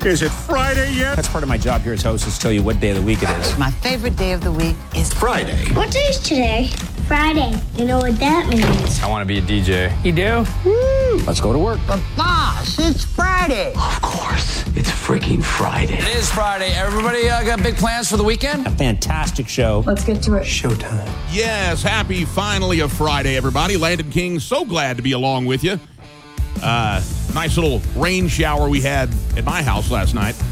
Is it Friday yet? That's part of my job here as host, is to tell you what day of the week it is. My favorite day of the week is Friday. What day is today? Friday. You know what that means? I want to be a DJ. You do? Woo! Let's go to work. But boss, it's Friday. Of course, it's freaking Friday. It is Friday. Everybody got big plans for the weekend? A fantastic show. Let's get to it. Showtime. Yes, happy finally a Friday, everybody. Landon King, so glad to be along with you. Nice little rain shower we had at my house last night.